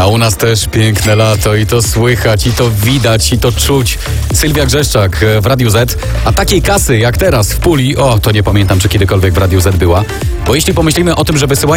A u nas też piękne lato i to słychać, i to widać, i to czuć. Sylwia Grzeszczak w Radiu Z. A takiej kasy jak teraz w puli, to nie pamiętam, czy kiedykolwiek w Radiu Z była. Bo jeśli pomyślimy o tym, że wysyłają